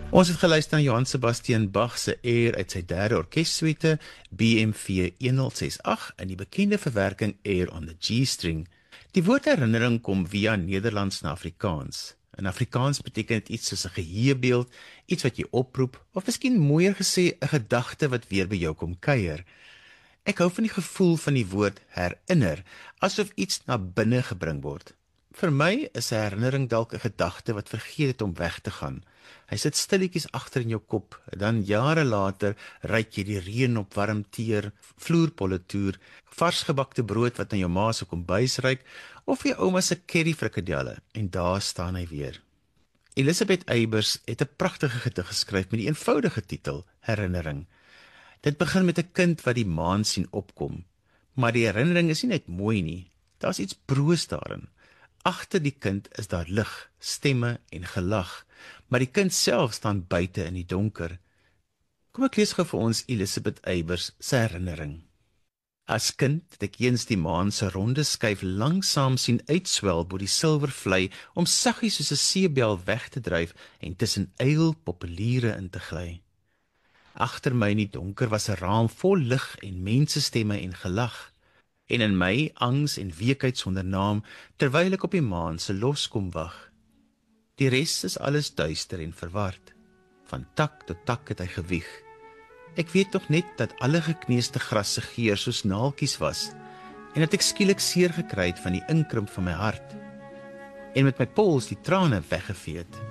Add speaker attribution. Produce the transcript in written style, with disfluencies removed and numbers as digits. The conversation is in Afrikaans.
Speaker 1: Ons het geluister na Johann Sebastian Bach se Air uit sy derde orkessuite BMV 1068 in die bekende verwerking Air on the G-string. Die woord herinnering kom via Nederlands na Afrikaans. In Afrikaans beteken dit iets soos 'n geheuebeeld, iets wat jy oproep, of miskien mooier gesê 'n gedagte wat weer by jou kom kuier. Ek hou van die gevoel van die woord herinner, asof iets na binne gebring word. Vir my is 'n herinnering dalk 'n gedagte wat vergeet het om weg te gaan. Hy sit stilletjies agter in jou kop, dan jare later ruik jy die reën op warm teer, vloerpolletoer, varsgebakte brood wat aan jou ma se kombuis ruik, of jou ouma se curry frikadelle, en daar staan hy weer. Elisabeth Eybers het 'n pragtige gedig geskryf met die eenvoudige titel Herinnering. Dit begin met 'n kind wat die maan sien opkom, maar die herinnering is nie net mooi nie, daar's iets broos daarin. Agter die kind is daar lig, stemme en gelag, maar die kind self staan buite in die donker. Kom ek lees gou vir ons Elisabeth Eybers se herinnering. As kind het ek eens die maan se ronde skyf langsaam sien uitswel bo die silwervlei om saggies soos 'n seebel weg te dryf en tussen uilpopuliere in te gly. Agter my in die donker was 'n raam vol lig en mensestemme en gelag. En in my angs en weekheid sonder naam, terwyl ek op die maan se los kom wag. Die res is alles duister en verward. Van tak tot tak het hy gewieg. Ek weet nog net dat alle gekneusde gras se geur soos naaltjies was, en dat ek skielik seer gekry het van die inkrimp van my hart, en met my pols die trane weggevee het.